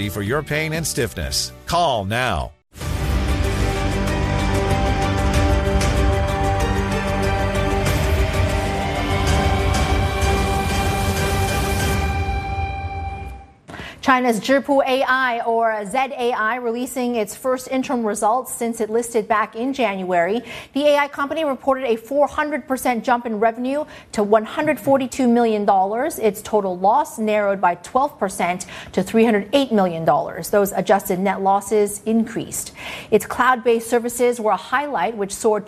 therapy for your pain and stiffness. Call now. China's Zhipu AI, or ZAI, releasing its first interim results since it listed back in January. The AI company reported a 400% jump in revenue to $142 million. Its total loss narrowed by 12% to $308 million. Those adjusted net losses increased. Its cloud-based services were a highlight, which soared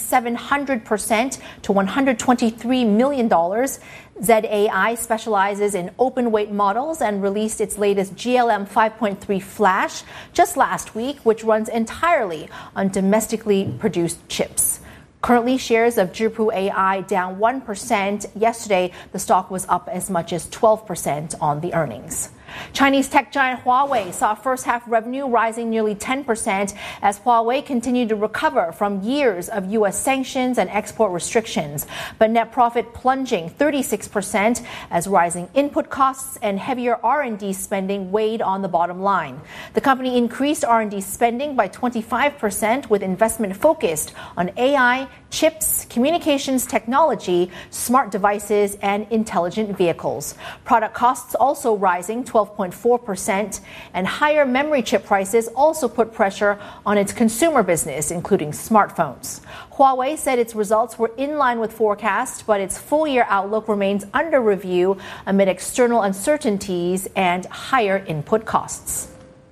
2,700% to $123 million. ZAI specializes in open weight models and released its latest GLM 5.3 Flash just last week, which runs entirely on domestically produced chips. Currently, shares of Zhipu AI down 1%. Yesterday, the stock was up as much as 12% on the earnings. Chinese tech giant Huawei saw first-half revenue rising nearly 10% as Huawei continued to recover from years of U.S. sanctions and export restrictions. But net profit plunging 36% as rising input costs and heavier R&D spending weighed on the bottom line. The company increased R&D spending by 25% with investment focused on AI, chips, communications technology, smart devices, and intelligent vehicles. Product costs also rising 12.4%, and higher memory chip prices also put pressure on its consumer business, including smartphones. Huawei said its results were in line with forecasts, but its full-year outlook remains under review amid external uncertainties and higher input costs.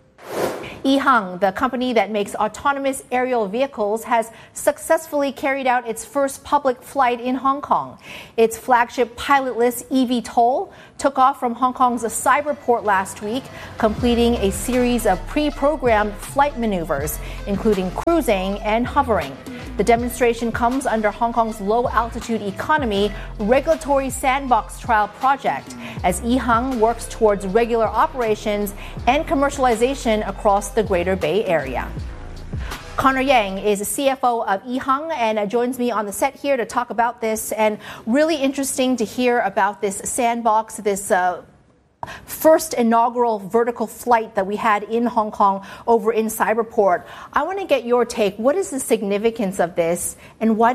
EHang, the company that makes autonomous aerial vehicles, has successfully carried out its first public flight in Hong Kong. Its flagship pilotless eVTOL took off from Hong Kong's Cyberport last week, completing a series of pre-programmed flight maneuvers, including cruising and hovering. The demonstration comes under Hong Kong's low-altitude economy regulatory sandbox trial project as EHang works towards regular operations and commercialization across the Greater Bay Area. Connor Yang is CFO of EHang and joins me on the set here to talk about this. And really interesting to hear about this sandbox, this first inaugural vertical flight that we had in Hong Kong over in Cyberport. I want to get your take. What is the significance of this, and why